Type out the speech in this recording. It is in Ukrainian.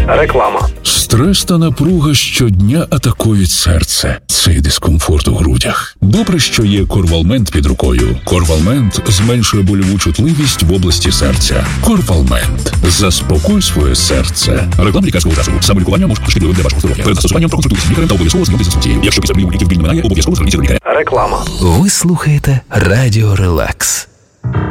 Реклама. Стрес та напруга щодня атакують серце. Цей дискомфорт у грудях. Добре, що є Корвалмент під рукою. Корвалмент зменшує больову чутливість в області серця. Корвалмент. Заспокой своє серце. Реклама лікарського засобу. Самолікування може бути шкідливим для вашого здоров'я. Перед застосуванням проконсультуйтесь з лікарем та обов'язково знайомтесь з інструкцією. Якщо після прийому ліків біль не минає, обов'язково зверніться до лікаря. Реклама. Ви слухаєте Радіо Релакс.